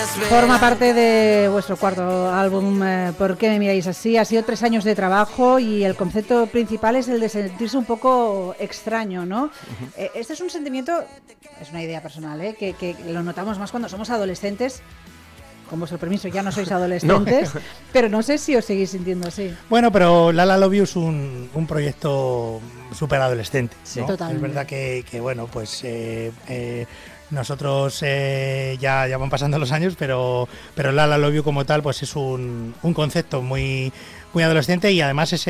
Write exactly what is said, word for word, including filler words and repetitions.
Forma parte de vuestro cuarto álbum, eh, ¿Por qué me miráis así? Ha sido tres años de trabajo y el concepto principal es el de sentirse un poco extraño, ¿no? Uh-huh. Eh, este es un sentimiento, es una idea personal, ¿eh? que, que lo notamos más cuando somos adolescentes. Con vuestro permiso, ya no sois adolescentes, no. Pero no sé si os seguís sintiendo así. Bueno, pero La La Love You es un, un proyecto súper adolescente, ¿no? Sí, totalmente. Es verdad que, que bueno, pues eh, eh, nosotros eh, ya, ya van pasando los años, pero, pero La La Love You como tal, pues es un, un concepto muy, muy adolescente y además ese